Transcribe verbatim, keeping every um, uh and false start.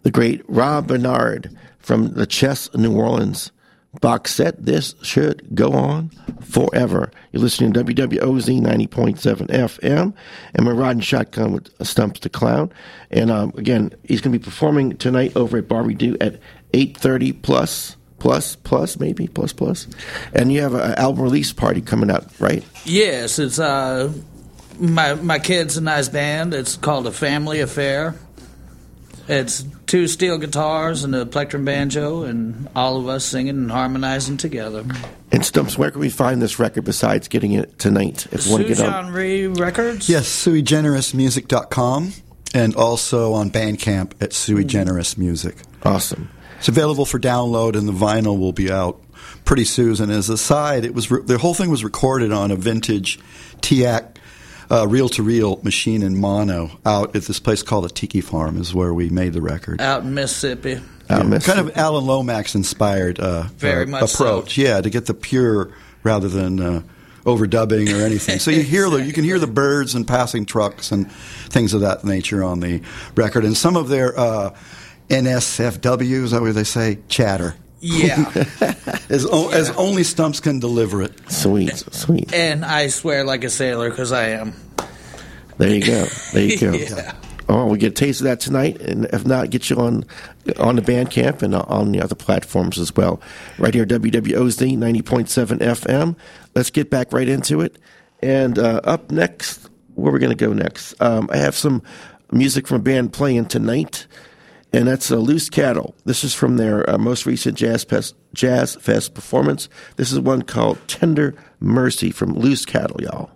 the great Rob Bernard from the Chess New Orleans box set. This should go on forever. You're listening to W W O Z ninety point seven F M, and we're riding shotgun with Stumps the Clown. And um, again, he's going to be performing tonight over at Barbie Do at eight thirty plus, plus, plus, maybe, plus, plus. And you have an album release party coming up, right? Yes, it's uh, my, my kids' and I's band. It's called A Family Affair. It's two steel guitars and a plectrum banjo, and all of us singing and harmonizing together. And Stumps, where can we find this record besides getting it tonight? If we want to get on Sui Records? Yes, sui generis music dot com, and also on Bandcamp at Sui Generis Music. Awesome. It's available for download, and the vinyl will be out pretty soon. And as a side, it was re- the whole thing was recorded on a vintage T A C Uh, reel-to-reel machine in mono out at this place called the Tiki Farm is where we made the record. Out in Mississippi. Out in Mississippi. Kind of Alan Lomax-inspired uh, Very uh, much approach. so. Yeah, to get the pure rather than uh, overdubbing or anything. So you hear the, you can hear the birds and passing trucks and things of that nature on the record. And some of their uh, N S F W, is that what they say? Chatter. Yeah. as, o- Yeah. as only Stumps can deliver it. Sweet, sweet. And I swear like a sailor, because I am. There you go. There you go. Yeah. Oh, we get a taste of that tonight, and if not, get you on on the Bandcamp and on the other platforms as well. Right here, W W O Z ninety point seven F M. Let's get back right into it. And uh, up next, where are we going to go next? Um, I have some music from a band playing tonight, and that's uh, Loose Cattle. This is from their uh, most recent Jazz Fest, Jazz Fest performance. This is one called Tender Mercy from Loose Cattle, y'all.